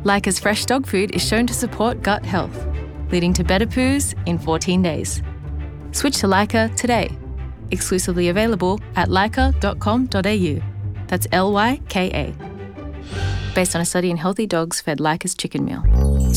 Lyca's fresh dog food is shown to support gut health, leading to better poos in 14 days. Switch to Lyca today. Exclusively available at lyca.com.au. That's Lyka. Based on a study in healthy dogs fed Lyca's chicken meal.